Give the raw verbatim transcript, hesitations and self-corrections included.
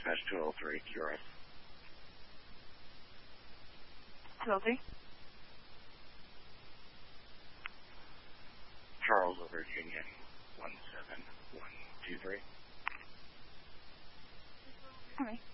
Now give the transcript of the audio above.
dispatch two oh three, Q R S. two oh three. Charles, Virginia, one seven one two three. All right.